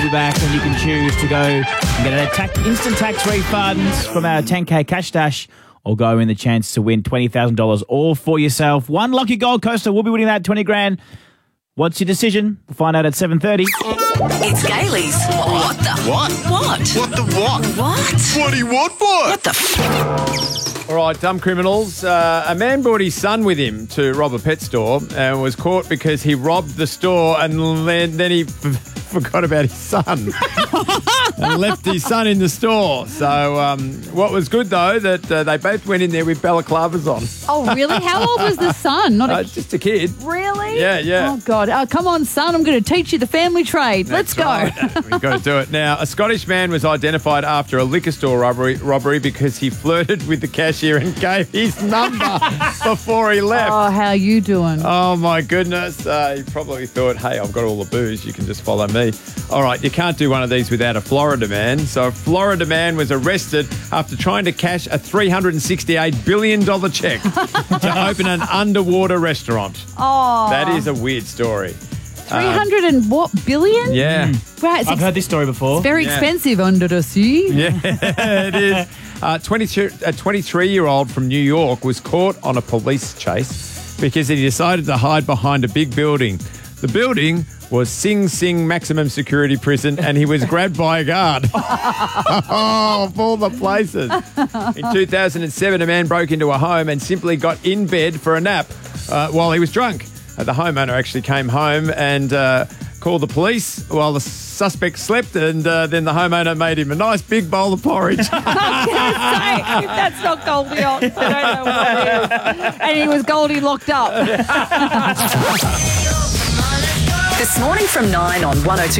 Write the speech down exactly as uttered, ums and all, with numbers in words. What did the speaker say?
We'll be back and you can choose to go and get an attack, instant tax refunds from our ten K Cash Dash or go in the chance to win twenty thousand dollars all for yourself. One lucky Gold Coaster will be winning that twenty grand. What's your decision? We'll find out at seven thirty. It's Gailey's. What the? What? What? What the what? What? What do you want for it? What the f- All right, dumb criminals. Uh, a man brought his son with him to rob a pet store and was caught because he robbed the store and then, then he f- forgot about his son and left his son in the store. So um, what was good, though, that uh, they both went in there with balaclavas on. Oh, really? How old was the son? Not a Uh, just a kid. Really? Yeah, yeah. Oh, God. Oh, come on, son. I'm going to teach you the family trade. Let's go. Right. We've got to do it. Now, a Scottish man was identified after a liquor store robbery, robbery because he flirted with the cashier and gave his number before he left. Oh, how you doing? Oh, my goodness. Uh, he probably thought, hey, I've got all the booze. You can just follow me. All right, you can't do one of these without a Florida man. So a Florida man was arrested after trying to cash a three hundred sixty-eight billion dollars check to open an underwater restaurant. Oh. That is a weird story. three hundred and what, billion? Yeah. Wow, it's I've ex- heard this story before. very Yeah. expensive under the sea. Yeah, it is. Uh, twenty-two, a twenty-three-year-old from New York was caught on a police chase because he decided to hide behind a big building. The building was Sing Sing Maximum Security Prison, and he was grabbed by a guard. Oh, of all the places. In two thousand seven, a man broke into a home and simply got in bed for a nap uh, while he was drunk. Uh, the homeowner actually came home and uh, called the police while the suspect slept, and uh, then the homeowner made him a nice big bowl of porridge. Say, if that's not Goldilocks, I don't know what is. And he was Goldie locked up. This morning from nine on one oh two.